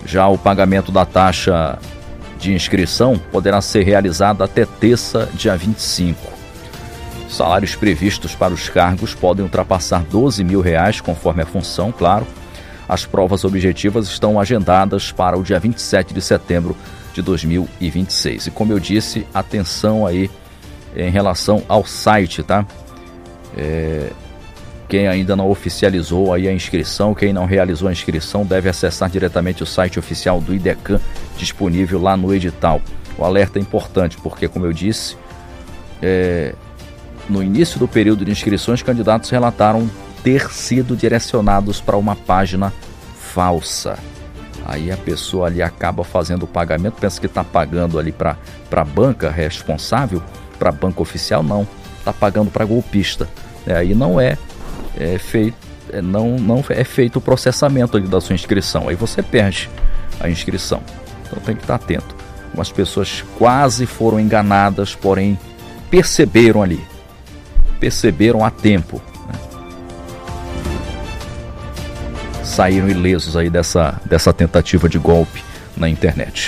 Já o pagamento da taxa de inscrição poderá ser realizado até terça, dia 25. Salários previstos para os cargos podem ultrapassar R$12 mil, conforme a função, claro. As provas objetivas estão agendadas para o dia 27 de setembro de 2026. E como eu disse, atenção aí em relação ao site, tá? Quem ainda não oficializou aí a inscrição, quem não realizou a inscrição, deve acessar diretamente o site oficial do IDECAM, disponível lá no edital. O alerta é importante porque, como eu disse, no início do período de inscrições, candidatos relataram ter sido direcionados para uma página falsa. Aí a pessoa ali acaba fazendo o pagamento, pensa que está pagando ali para a banca responsável, para a banca oficial, não. Está pagando para golpista. Aí não é feito o processamento ali da sua inscrição. Aí você perde a inscrição. Então tem que estar atento. Algumas pessoas quase foram enganadas, porém perceberam a tempo, né? Saíram ilesos aí dessa tentativa de golpe na internet.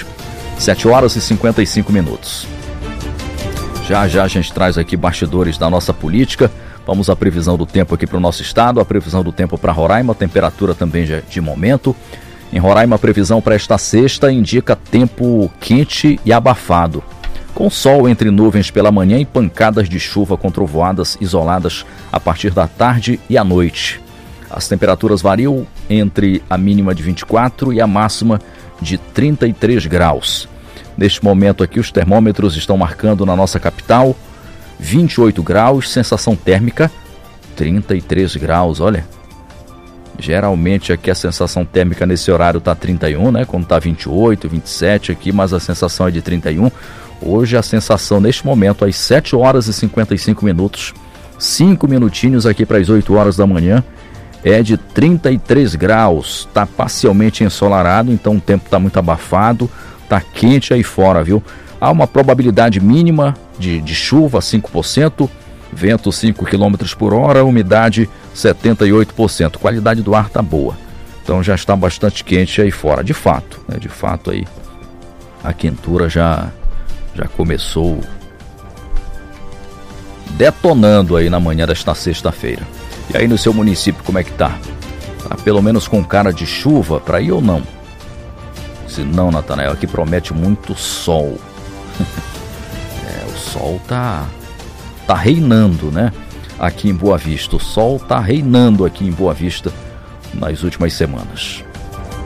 7h55. Já a gente traz aqui bastidores da nossa política. Vamos à previsão do tempo aqui para o nosso estado, a previsão do tempo para Roraima, temperatura também de momento. Em Roraima, a previsão para esta sexta indica tempo quente e abafado, com sol entre nuvens pela manhã e pancadas de chuva com trovoadas isoladas a partir da tarde e à noite. As temperaturas variam entre a mínima de 24 e a máxima de 33 graus. Neste momento aqui, os termômetros estão marcando na nossa capital 28 graus, sensação térmica 33 graus, olha. Geralmente aqui a sensação térmica nesse horário está 31, né? Quando está 28, 27 aqui, mas a sensação é de 31. Hoje a sensação neste momento, às 7h55, 5 minutinhos aqui para as 8 horas da manhã, é de 33 graus. Está parcialmente ensolarado, então o tempo está muito abafado, está quente aí fora, viu? Há uma probabilidade mínima de chuva, 5%, vento 5 km por hora, umidade 78%. Qualidade do ar está boa. Então já está bastante quente aí fora, de fato, né? De fato aí a quentura já começou detonando aí na manhã desta sexta-feira. E aí no seu município como é que tá? Tá pelo menos com cara de chuva para ir ou não? Se não, Natanael, aqui promete muito sol. O sol tá reinando, né? Aqui em Boa Vista. O sol tá reinando aqui em Boa Vista nas últimas semanas.